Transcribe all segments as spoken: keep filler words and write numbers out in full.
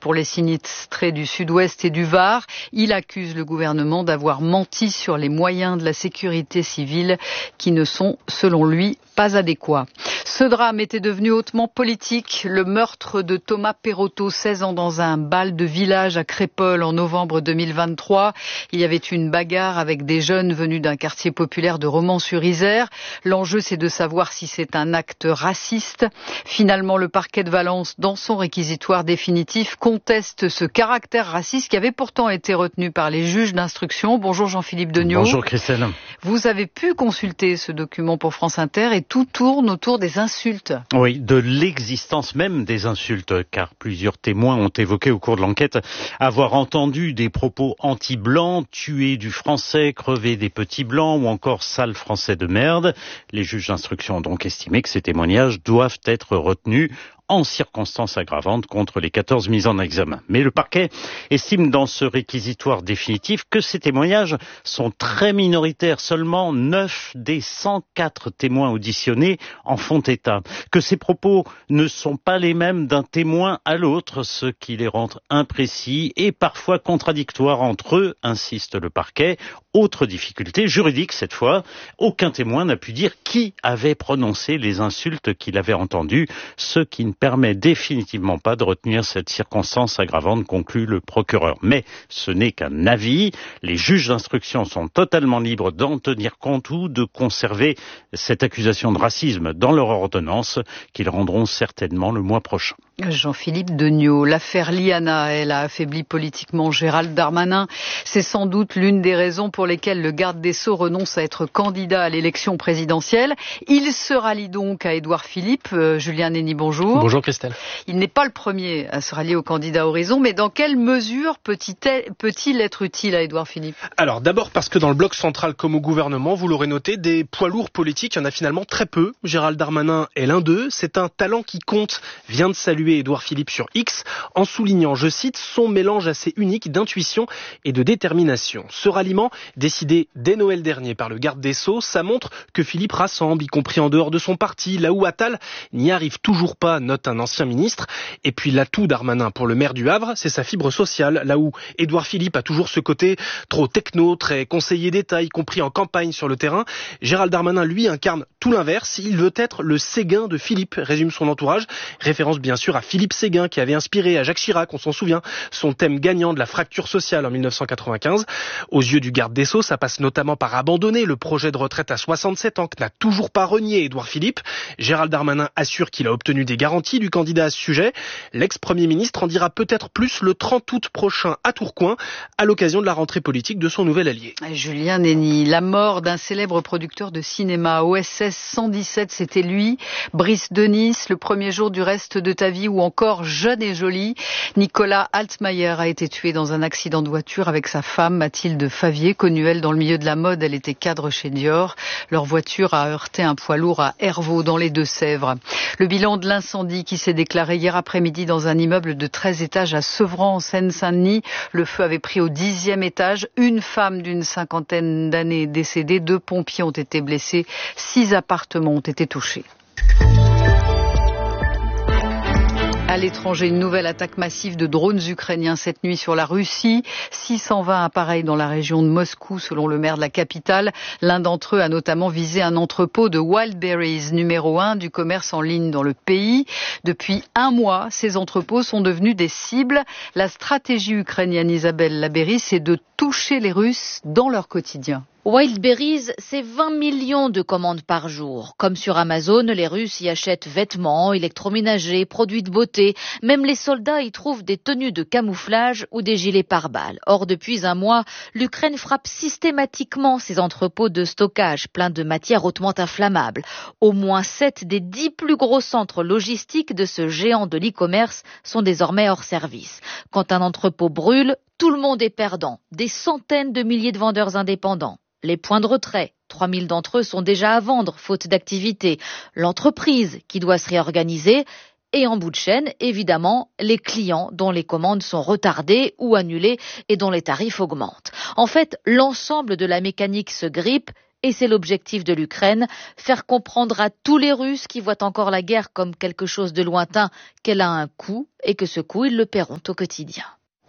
pour les sinistrés du Sud-Ouest et du Var. Il accuse le gouvernement d'avoir menti sur les moyens de la sécurité civile qui ne sont, selon lui, pas adéquats. Ce drame était devenu hautement politique. Le meurtre de Thomas Perotto, seize ans, dans un bal de village à Crépol en novembre deux mille vingt-trois. Il y avait une bagarre avec des jeunes venus d'un quartier populaire de Romans-sur-Isère. L'enjeu, c'est de savoir si c'est un acte raciste. Finalement, le parquet de Valence, dans son réquisitoire définitif, conteste ce caractère raciste qui avait pourtant été retenu par les juges d'instruction. Bonjour Jean-Philippe Degnaud. Bonjour Christelle. Vous avez pu consulter ce document pour France Inter et tout tourne autour des insultes. Oui, de l'existence même des insultes, car plusieurs témoins ont évoqué au cours de l'enquête avoir entendu des propos anti-blancs, tuer du français, crever des petits blancs ou encore sale français de merde. Les juges d'instruction ont donc estimé que ces témoignages doivent être retenus en circonstances aggravantes contre les quatorze mises en examen. Mais le parquet estime dans ce réquisitoire définitif que ces témoignages sont très minoritaires. Seulement neuf des cent quatre témoins auditionnés en font état. Que ces propos ne sont pas les mêmes d'un témoin à l'autre, ce qui les rend imprécis et parfois contradictoires entre eux, insiste le parquet. Autre difficulté juridique cette fois, aucun témoin n'a pu dire qui avait prononcé les insultes qu'il avait entendues, ce qui ne permet définitivement pas de retenir cette circonstance aggravante, conclut le procureur. Mais ce n'est qu'un avis. Les juges d'instruction sont totalement libres d'en tenir compte ou de conserver cette accusation de racisme dans leur ordonnance qu'ils rendront certainement le mois prochain. Jean-Philippe Degnaud, l'affaire Liana, elle a affaibli politiquement Gérald Darmanin. C'est sans doute l'une des raisons pour lesquelles le garde des Sceaux renonce à être candidat à l'élection présidentielle. Il se rallie donc à Édouard Philippe. Euh, Julien Néni, bonjour. Bonjour Christelle. Il n'est pas le premier à se rallier au candidat Horizon, mais dans quelle mesure peut-il, peut-il être utile à Édouard Philippe ? Alors d'abord parce que dans le bloc central comme au gouvernement, vous l'aurez noté, des poids lourds politiques, il y en a finalement très peu. Gérald Darmanin est l'un d'eux. C'est un talent qui compte, vient de saluer Édouard Philippe sur X, en soulignant, je cite, son mélange assez unique d'intuition et de détermination. Ce ralliement, décidé dès Noël dernier par le garde des Sceaux, ça montre que Philippe rassemble, y compris en dehors de son parti, là où Attal n'y arrive toujours pas, note un ancien ministre. Et puis l'atout Darmanin pour le maire du Havre, c'est sa fibre sociale, là où Édouard Philippe a toujours ce côté trop techno, très conseiller d'État, y compris en campagne sur le terrain. Gérald Darmanin, lui, incarne tout l'inverse. Il veut être le Séguin de Philippe, résume son entourage. Référence bien sûr à Philippe Séguin, qui avait inspiré à Jacques Chirac, on s'en souvient, son thème gagnant de la fracture sociale en mille neuf cent quatre-vingt-quinze. Aux yeux du garde des Sceaux, ça passe notamment par abandonner le projet de retraite à soixante-sept ans que n'a toujours pas renié Édouard Philippe. Gérald Darmanin assure qu'il a obtenu des garanties du candidat à ce sujet. L'ex-premier ministre en dira peut-être plus le trente août prochain à Tourcoing, à l'occasion de la rentrée politique de son nouvel allié. Julien Néni, la mort d'un célèbre producteur de cinéma, O S S cent dix-sept, c'était lui. Brice Denis, Le premier jour du reste de ta vie, ou encore Jeune et jolie. Nicolas Altmaier a été tué dans un accident de voiture avec sa femme Mathilde Favier, connue elle dans le milieu de la mode. Elle était cadre chez Dior. Leur voiture a heurté un poids lourd à Hervaux dans les Deux-Sèvres. Le bilan de l'incendie qui s'est déclaré hier après-midi dans un immeuble de treize étages à Sevran en Seine-Saint-Denis. Le feu avait pris au dixième étage. Une femme d'une cinquantaine d'années est décédée. Deux pompiers ont été blessés. Six appartements ont été touchés. À l'étranger, une nouvelle attaque massive de drones ukrainiens cette nuit sur la Russie. six cent vingt appareils dans la région de Moscou, selon le maire de la capitale. L'un d'entre eux a notamment visé un entrepôt de Wildberries, numéro un du commerce en ligne dans le pays. Depuis un mois, ces entrepôts sont devenus des cibles. La stratégie ukrainienne, Isabelle Labéry, c'est de toucher les Russes dans leur quotidien. Wildberries, c'est vingt millions de commandes par jour. Comme sur Amazon, les Russes y achètent vêtements, électroménagers, produits de beauté. Même les soldats y trouvent des tenues de camouflage ou des gilets pare-balles. Or, depuis un mois, l'Ukraine frappe systématiquement ces entrepôts de stockage pleins de matières hautement inflammables. Au moins sept des dix plus gros centres logistiques de ce géant de l'e-commerce sont désormais hors service. Quand un entrepôt brûle, tout le monde est perdant. Des centaines de milliers de vendeurs indépendants. Les points de retrait, trois mille d'entre eux sont déjà à vendre, faute d'activité. L'entreprise qui doit se réorganiser. Et en bout de chaîne, évidemment, les clients dont les commandes sont retardées ou annulées et dont les tarifs augmentent. En fait, l'ensemble de la mécanique se grippe Et c'est l'objectif de l'Ukraine, faire comprendre à tous les Russes qui voient encore la guerre comme quelque chose de lointain qu'elle a un coût et que ce coût, ils le paieront au quotidien.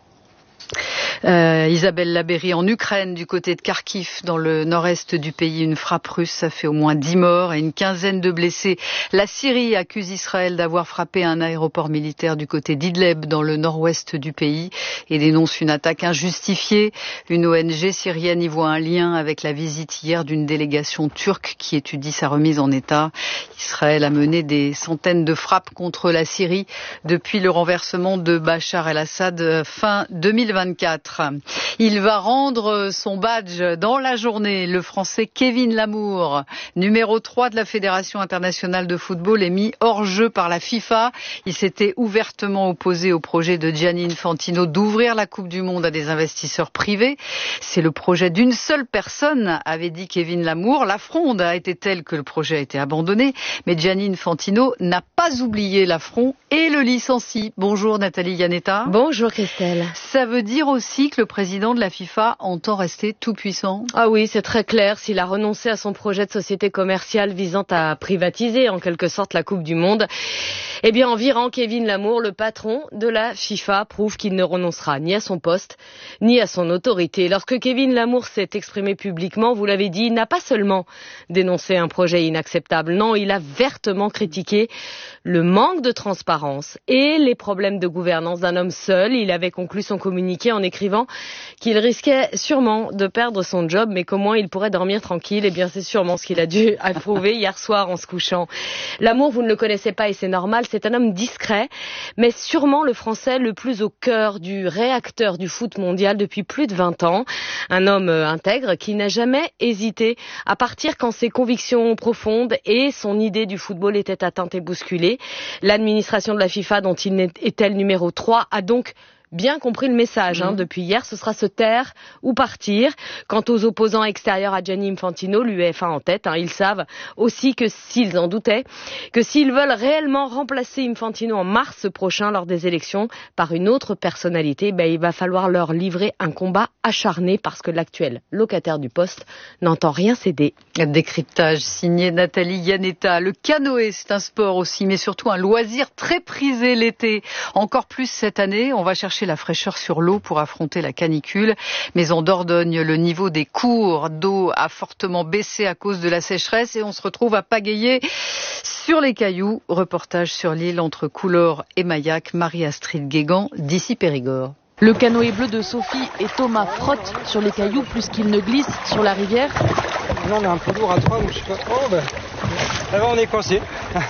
Euh, Isabelle Labéry, en Ukraine, du côté de Kharkiv, dans le nord-est du pays, une frappe russe, ça fait au moins dix morts et une quinzaine de blessés. La Syrie accuse Israël d'avoir frappé un aéroport militaire du côté d'Idleb, dans le nord-ouest du pays, et dénonce une attaque injustifiée. Une O N G syrienne y voit un lien avec la visite hier d'une délégation turque qui étudie sa remise en état. Israël a mené des centaines de frappes contre la Syrie depuis le renversement de Bachar el-Assad fin deux mille vingt-quatre. Il va rendre son badge dans la journée. Le Français Kevin Lamour, numéro trois de la Fédération internationale de football, est mis hors jeu par la FIFA. Il s'était ouvertement opposé au projet de Gianni Infantino d'ouvrir la Coupe du Monde à des investisseurs privés. C'est le projet d'une seule personne, avait dit Kevin Lamour. La fronde a été telle que le projet a été abandonné. Mais Gianni Infantino n'a pas oublié l'affront et le licencie. Bonjour Nathalie Yanetta. Bonjour Christelle. Ça veut dire aussi que le président de la FIFA entend rester tout puissant? Ah oui, c'est très clair. S'il a renoncé à son projet de société commerciale visant à privatiser en quelque sorte la Coupe du Monde, eh bien en virant Kevin Lamour, le patron de la FIFA prouve qu'il ne renoncera ni à son poste, ni à son autorité. Lorsque Kevin Lamour s'est exprimé publiquement, vous l'avez dit, il n'a pas seulement dénoncé un projet inacceptable, non, il a vertement critiqué le manque de transparence et les problèmes de gouvernance d'un homme seul. Il avait conclu son communiqué en écrivant qu'il risquait sûrement de perdre son job, mais qu'au moins il pourrait dormir tranquille. Eh bien, c'est sûrement ce qu'il a dû approuver hier soir en se couchant. Lamour, vous ne le connaissez pas et c'est normal, c'est un homme discret, mais sûrement le Français le plus au cœur du réacteur du foot mondial depuis plus de vingt ans. Un homme intègre qui n'a jamais hésité à partir quand ses convictions profondes et son idée du football étaient atteintes et bousculées. L'administration de la FIFA, dont il était le numéro trois, a donc bien compris le message hein, mmh. depuis hier, ce sera se taire ou partir. Quant aux opposants extérieurs à Gianni Infantino, l'UEFA en tête, hein, ils savent aussi que s'ils en doutaient, que s'ils veulent réellement remplacer Infantino en mars prochain lors des élections par une autre personnalité, ben, il va falloir leur livrer un combat acharné parce que l'actuel locataire du poste n'entend rien céder. Décryptage signé Nathalie Yanetta. Le canoë, c'est un sport aussi, mais surtout un loisir très prisé l'été. Encore plus cette année, on va chercher la fraîcheur sur l'eau pour affronter la canicule. Mais en Dordogne, le niveau des cours d'eau a fortement baissé à cause de la sécheresse et on se retrouve à pagayer sur les cailloux. Reportage sur l'île entre Coulors et Maillac. Marie-Astrid Guégan, d'ici Périgord. Le canoë bleu de Sophie et Thomas frottent sur les cailloux plus qu'ils ne glissent sur la rivière. Là, on est un peu lourd à trois, donc je sais pas trop. Ben, là, on est coincé.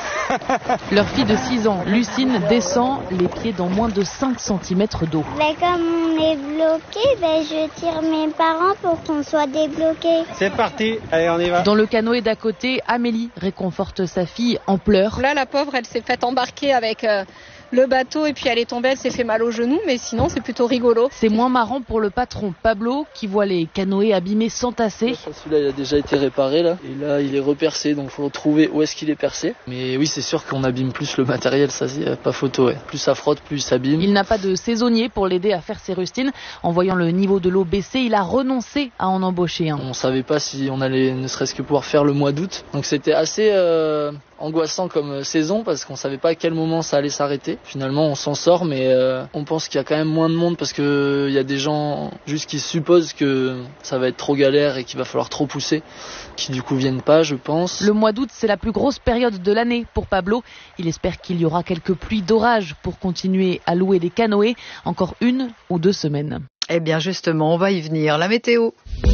Leur fille de six ans, Lucine, descend les pieds dans moins de cinq centimètres d'eau. Ben, comme on est bloqué, ben, je tire mes parents pour qu'on soit débloqués. C'est parti, allez, on y va. Dans le canoë d'à côté, Amélie réconforte sa fille en pleurs. Là, la pauvre, elle s'est faite embarquer avec euh, le bateau et puis elle est tombée, elle s'est fait mal au genou, mais sinon c'est plutôt rigolo. C'est moins marrant pour le patron Pablo qui voit les canoës abîmés s'entasser. Celui-là, il a déjà été réparé là, et là il est repercé, donc il faut trouver où est-ce qu'il est percé. Mais oui, c'est sûr qu'on abîme plus le matériel, ça c'est pas photo. Ouais. Plus ça frotte, plus il s'abîme. Il n'a pas de saisonnier pour l'aider à faire ses rustines. En voyant le niveau de l'eau baisser, il a renoncé à en embaucher un. On savait pas si on allait ne serait-ce que pouvoir faire le mois d'août, donc c'était assez euh, angoissant comme saison parce qu'on savait pas à quel moment ça allait s'arrêter. Finalement on s'en sort, mais euh, on pense qu'il y a quand même moins de monde parce que il y a des gens juste qui supposent que ça va être trop galère et qu'il va falloir trop pousser, qui du coup viennent pas, je pense. Le mois d'août, c'est la plus grosse période de l'année pour Pablo. Il espère qu'il y aura quelques pluies d'orage pour continuer à louer des canoës, encore une ou deux semaines. Eh bien justement, on va y venir. La météo.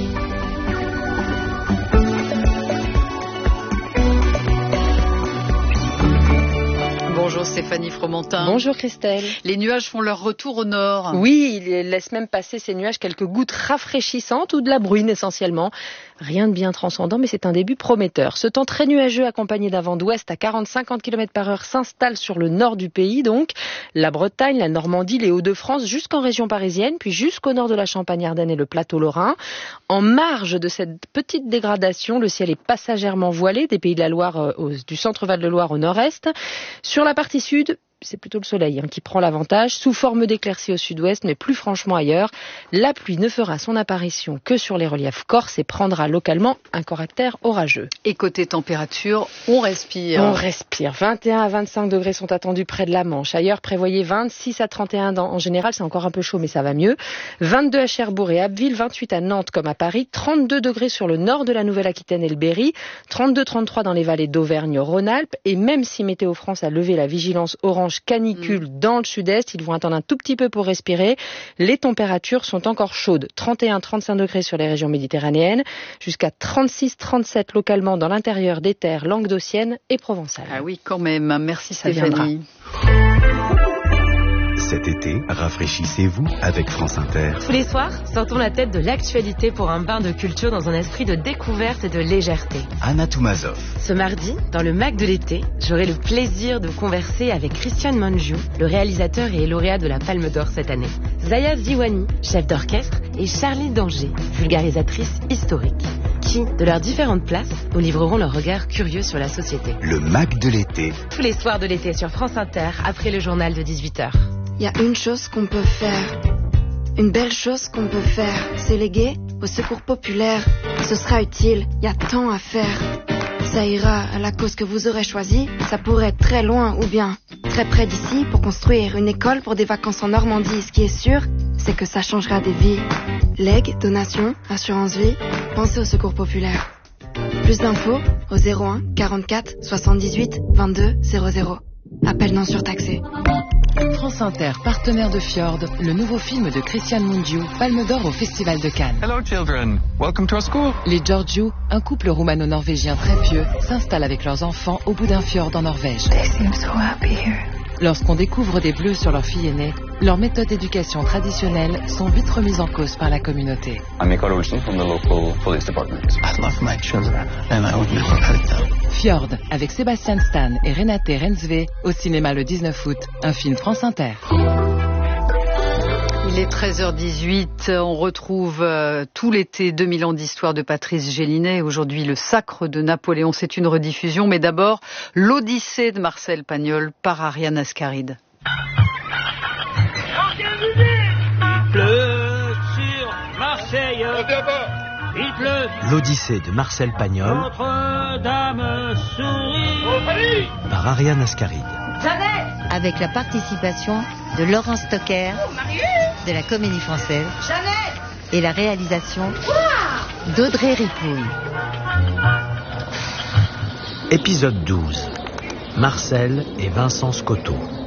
Bonjour Stéphanie Fromentin. Bonjour Christelle. Les nuages font leur retour au nord. Oui, ils laissent même passer ces nuages quelques gouttes rafraîchissantes ou de la bruine essentiellement. Rien de bien transcendant, mais c'est un début prometteur. Ce temps très nuageux accompagné d'un vent d'ouest à quarante à cinquante kilomètres par heure s'installe sur le nord du pays, donc la Bretagne, la Normandie, les Hauts-de-France, jusqu'en région parisienne, puis jusqu'au nord de la Champagne-Ardenne et le plateau lorrain. En marge de cette petite dégradation, le ciel est passagèrement voilé des Pays de la Loire, euh, au, du centre Val-de-Loire au nord-est. Sur la partie sud, c'est plutôt le soleil hein, qui prend l'avantage, sous forme d'éclaircies au sud-ouest, mais plus franchement ailleurs. La pluie ne fera son apparition que sur les reliefs corses et prendra localement un caractère orageux. Et côté température, on respire. On respire. vingt et un à vingt-cinq degrés sont attendus près de la Manche. Ailleurs, prévoyez vingt-six à trente et un dans, en général, c'est encore un peu chaud, mais ça va mieux. vingt-deux à Cherbourg et Abbeville, vingt-huit à Nantes comme à Paris, trente-deux degrés sur le nord de la Nouvelle-Aquitaine et le Berry, trente-deux à trente-trois dans les vallées d'Auvergne-Rhône-Alpes. Et même si Météo France a levé la vigilance orange canicule mmh. dans le sud-est, ils vont attendre un tout petit peu pour respirer. Les températures sont encore chaudes. trente et un à trente-cinq degrés sur les régions méditerranéennes, jusqu'à trente-six à trente-sept localement dans l'intérieur des terres languedociennes et provençales. Ah oui, quand même. Merci Stéphanie. Cet été, rafraîchissez-vous avec France Inter. Tous les soirs, sortons la tête de l'actualité pour un bain de culture dans un esprit de découverte et de légèreté. Anna Toumazov. Ce mardi, dans le Mac de l'été, j'aurai le plaisir de converser avec Christian Mungiu, le réalisateur et lauréat de la Palme d'Or cette année. Zaya Ziwani, chef d'orchestre, et Charlie Danger, vulgarisatrice historique, qui, de leurs différentes places, nous livreront leur regard curieux sur la société. Le Mac de l'été. Tous les soirs de l'été sur France Inter, après le journal de dix-huit heures. Il y a une chose qu'on peut faire, une belle chose qu'on peut faire, c'est léguer au secours populaire. Ce sera utile, il y a tant à faire. Ça ira à la cause que vous aurez choisie, ça pourrait être très loin ou bien très près d'ici pour construire une école pour des vacances en Normandie. Ce qui est sûr, c'est que ça changera des vies. Legs, donations, assurance vie, pensez au secours populaire. Plus d'infos au zéro un quarante-quatre soixante-dix-huit vingt-deux zéro zéro. Appel non surtaxé. France Inter, partenaire de Fjord, le nouveau film de Christian Mungiu, Palme d'Or au Festival de Cannes. Hello children, welcome to our school. Les Giorgio, un couple roumano-norvégien très pieux, s'installent avec leurs enfants au bout d'un fjord en Norvège. They seem so happy here. Lorsqu'on découvre des bleus sur leur fille aînée, leurs méthodes d'éducation traditionnelles sont vite remises en cause par la communauté. I'm Mikael Olsen from the local police department. I love my children and I would never hurt them. Fjord, avec Sébastien Stan et Renate Rensve, au cinéma le dix-neuf août, un film France Inter. Il est treize heures dix-huit, on retrouve euh, tout l'été deux mille ans d'histoire de Patrice Gélinet. Aujourd'hui, le sacre de Napoléon, c'est une rediffusion, mais d'abord, l'Odyssée de Marcel Pagnol par Ariane Ascaride. Il pleut sur Marseille, il pleut. L'Odyssée de Marcel Pagnol Notre-Dame sourit par Ariane Ascaride. Avec la participation de Laurent Stocker, de la Comédie Française et la réalisation d'Audrey Ripouille. Épisode douze. Marcel et Vincent Scotto.